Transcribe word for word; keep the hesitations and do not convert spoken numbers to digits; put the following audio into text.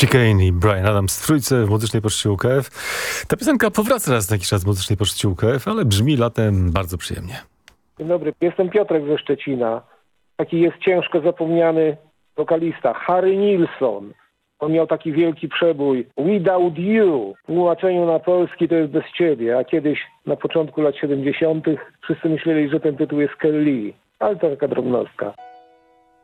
Chicane i Bryan Adams w trójce w Muzycznej Poczcie U K F. Ta piosenka powraca raz na jakiś czas w Muzycznej Poczcie U K F, ale brzmi latem bardzo przyjemnie. Dzień dobry, jestem Piotrek ze Szczecina. Taki jest ciężko zapomniany wokalista, Harry Nilsson. On miał taki wielki przebój Without You. W tłumaczeniu na polski to jest bez ciebie, a kiedyś na początku lat siedemdziesiątych wszyscy myśleli, że ten tytuł jest Kelly. Ale to taka drobnostka.